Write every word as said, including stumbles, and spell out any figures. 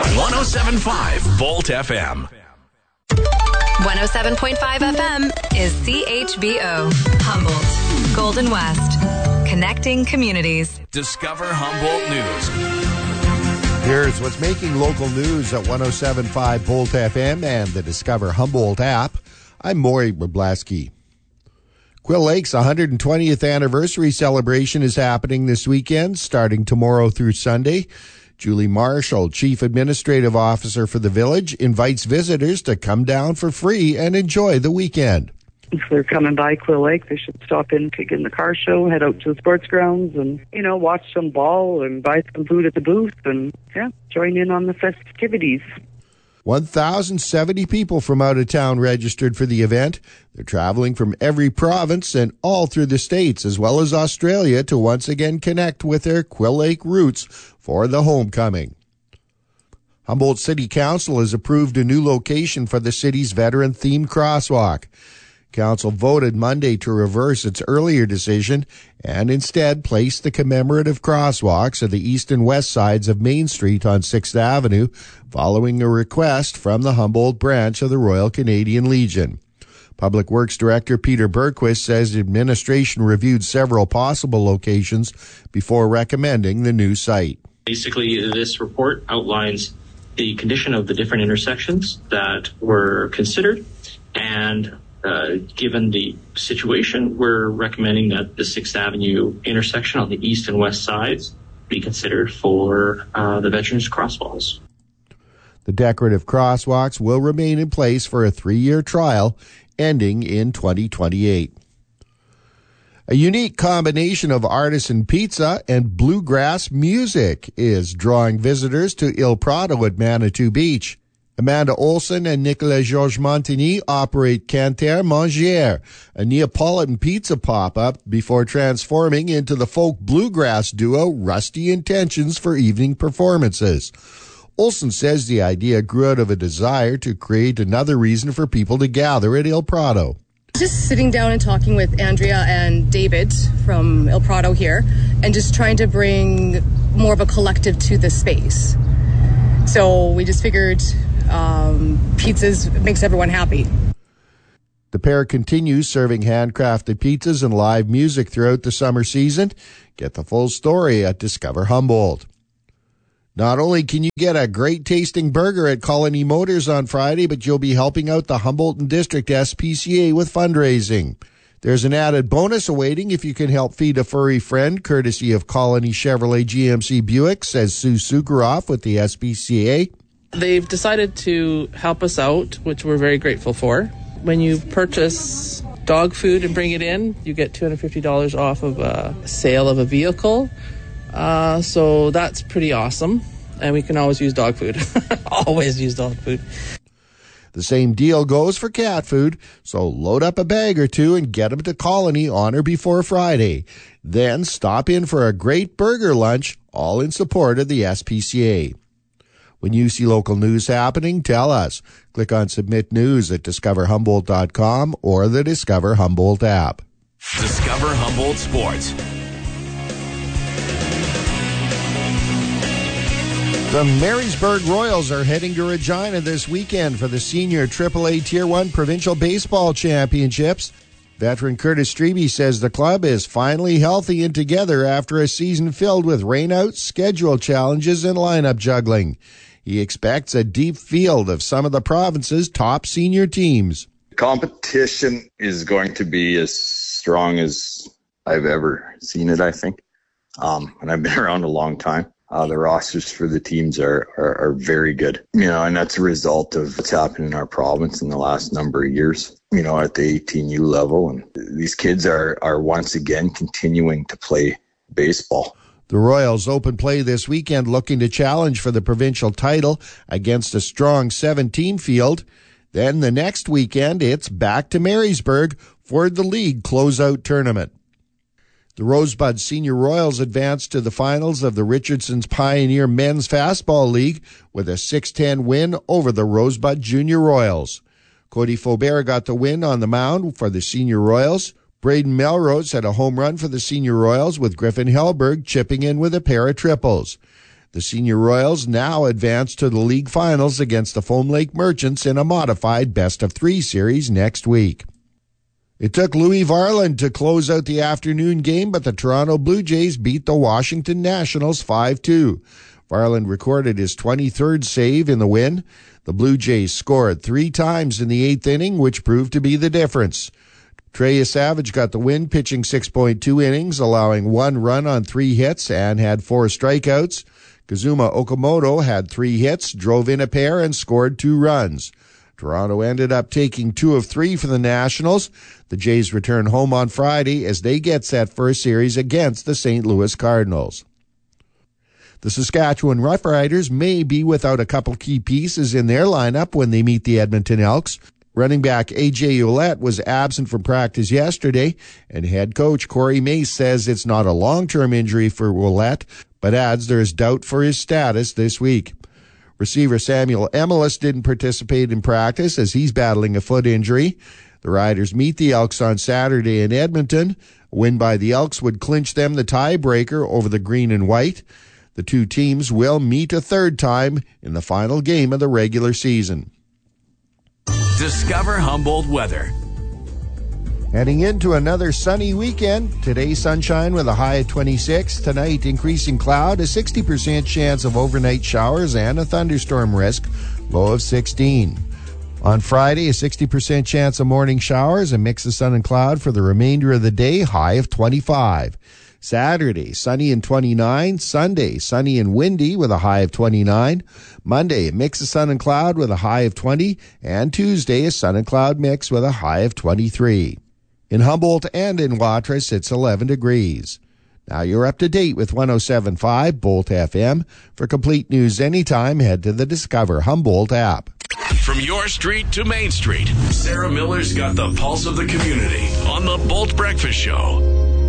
one oh seven point five Volt F M. one oh seven point five F M is C H B O. Humboldt. Golden West. Connecting communities. Discover Humboldt News. Here's what's making local news at one oh seven point five Volt F M and the Discover Humboldt app. I'm Maury Wrobleski. Quill Lake's one hundred twentieth anniversary celebration is happening this weekend, starting tomorrow through Sunday. Julie Marshall, Chief Administrative Officer for the village, invites visitors to come down for free and enjoy the weekend. If they're coming by Quill Lake, they should stop in, take in the car show, head out to the sports grounds and, you know, watch some ball and buy some food at the booth and, yeah, join in on the festivities. one thousand seventy people from out of town registered for the event. They're traveling from every province and all through the States as well as Australia to once again connect with their Quill Lake roots for the homecoming. Humboldt City Council has approved a new location for the city's veteran-themed crosswalk. Council voted Monday to reverse its earlier decision and instead place the commemorative crosswalks at the east and west sides of Main Street on sixth Avenue, following a request from the Humboldt branch of the Royal Canadian Legion. Public Works Director Peter Berquist says administration reviewed several possible locations before recommending the new site. Basically, this report outlines the condition of the different intersections that were considered, and Uh, given the situation, we're recommending that the sixth Avenue intersection on the east and west sides be considered for uh, the Veterans Crosswalks. The decorative crosswalks will remain in place for a three-year trial ending in twenty twenty-eight. A unique combination of artisan pizza and bluegrass music is drawing visitors to Il Prado at Manitou Beach. Amanda Olson and Nicolas Georges Montigny operate Canter Manger, a Neapolitan pizza pop-up, before transforming into the folk bluegrass duo Rusty Intentions for evening performances. Olson says the idea grew out of a desire to create another reason for people to gather at Il Prado. Just sitting down and talking with Andrea and David from Il Prado here, and just trying to bring more of a collective to the space. So we just figured um, pizzas makes everyone happy. The pair continues serving handcrafted pizzas and live music throughout the summer season. Get the full story at Discover Humboldt. Not only can you get a great tasting burger at Colony Motors on Friday, but you'll be helping out the Humboldt and District S P C A with fundraising. There's an added bonus awaiting if you can help feed a furry friend, courtesy of Colony Chevrolet G M C Buick, says Sue Sukaroff with the S P C A. They've decided to help us out, which we're very grateful for. When you purchase dog food and bring it in, you get two hundred fifty dollars off of a sale of a vehicle. Uh, so that's pretty awesome. And we can always use dog food. always use dog food. The same deal goes for cat food, so load up a bag or two and get them to Colony on or before Friday. Then stop in for a great burger lunch, all in support of the S P C A. When you see local news happening, tell us. Click on Submit News at discover humboldt dot com or the Discover Humboldt app. Discover Humboldt Sports. The Marysburg Royals are heading to Regina this weekend for the Senior triple A Tier one Provincial Baseball Championships. Veteran Curtis Strebe says the club is finally healthy and together after a season filled with rainouts, schedule challenges, and lineup juggling. He expects a deep field of some of the province's top senior teams. Competition is going to be as strong as I've ever seen it, I think. Um, and I've been around a long time. Uh, the rosters for the teams are, are, are very good, you know, and that's a result of what's happened in our province in the last number of years, you know, at the eighteen U level. And these kids are, are once again continuing to play baseball. The Royals open play this weekend looking to challenge for the provincial title against a strong seven-team field. Then the next weekend, it's back to Marysburg for the league closeout tournament. The Rosebud Senior Royals advanced to the finals of the Richardson's Pioneer Men's Fastball League with a six ten win over the Rosebud Junior Royals. Cody Faubert got the win on the mound for the Senior Royals. Braden Melrose had a home run for the Senior Royals, with Griffin Hellberg chipping in with a pair of triples. The Senior Royals now advance to the league finals against the Foam Lake Merchants in a modified best-of-three series next week. It took Louis Varland to close out the afternoon game, but the Toronto Blue Jays beat the Washington Nationals five two. Varland recorded his twenty-third save in the win. The Blue Jays scored three times in the eighth inning, which proved to be the difference. Trey Savage got the win, pitching six point two innings, allowing one run on three hits, and had four strikeouts. Kazuma Okamoto had three hits, drove in a pair, and scored two runs. Toronto ended up taking two of three for the Nationals. The Jays return home on Friday as they get set for a series against the Saint Louis Cardinals. The Saskatchewan Roughriders may be without a couple key pieces in their lineup when they meet the Edmonton Elks. Running back A J Ouellette was absent from practice yesterday, and head coach Corey Mace says it's not a long-term injury for Ouellette, but adds there is doubt for his status this week. Receiver Samuel Emilus didn't participate in practice as he's battling a foot injury. The Riders meet the Elks on Saturday in Edmonton. A win by the Elks would clinch them the tiebreaker over the green and white. The two teams will meet a third time in the final game of the regular season. Discover Humboldt weather. Heading into another sunny weekend. Today, sunshine with a high of twenty-six. Tonight, increasing cloud, a sixty percent chance of overnight showers and a thunderstorm risk, low of sixteen. On Friday, a sixty percent chance of morning showers, a mix of sun and cloud for the remainder of the day, high of twenty-five. Saturday, sunny and twenty-nine. Sunday, sunny and windy with a high of twenty-nine. Monday, a mix of sun and cloud with a high of twenty. And Tuesday, a sun and cloud mix with a high of twenty-three. In Humboldt and in Watrous, it's eleven degrees. Now you're up to date with one oh seven point five Bolt F M. For complete news anytime, head to the Discover Humboldt app. From your street to Main Street, Sarah Miller's got the pulse of the community on the Bolt Breakfast Show.